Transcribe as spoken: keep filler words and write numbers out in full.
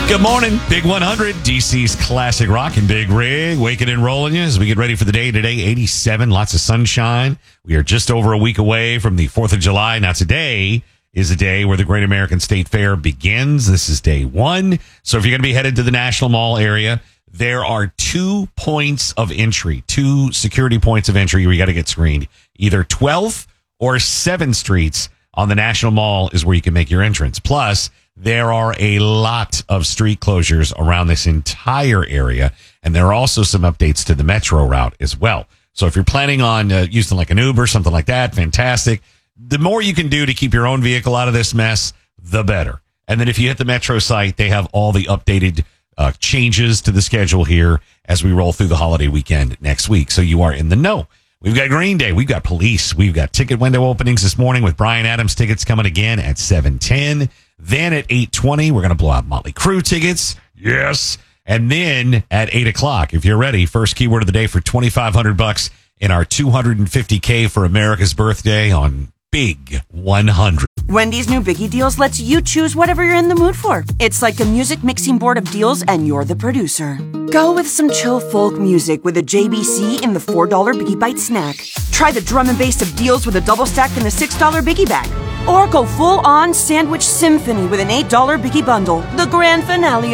Good morning, Big one hundred, D C's classic rock and Big Rig, waking and rolling you as we get ready for the day today. eighty-seven, lots of sunshine. We are just over a week away from the fourth of July. Now today is the day where the Great American State Fair begins. This is day one. So if you're going to be headed to the National Mall area, there are two points of entry, two security points of entry where you got to get screened. Either twelfth or seventh Streets on the National Mall is where you can make your entrance. Plus, there are a lot of street closures around this entire area, and there are also some updates to the metro route as well. So if you're planning on uh, using like an Uber, something like that, fantastic. The more you can do to keep your own vehicle out of this mess, the better. And then if you hit the metro site, they have all the updated uh, changes to the schedule here as we roll through the holiday weekend next week. So you are in the know. We've got Green Day. We've got Police. We've got ticket window openings this morning with Bryan Adams tickets coming again at seven ten. Then at eight twenty, we're going to blow out Motley Crue tickets. Yes. And then at eight o'clock, if you're ready, first keyword of the day for twenty-five hundred bucks in our two hundred fifty K for America's birthday on Big one hundred. Wendy's new Biggie Deals lets you choose whatever you're in the mood for. It's like a music mixing board of deals, and you're the producer. Go with some chill folk music with a J B C in the four dollar Biggie Bite snack. Try the drum and bass of deals with a double stack in the six dollar Biggie Bag. Or go full-on sandwich symphony with an eight dollar Biggie Bundle. The grand finale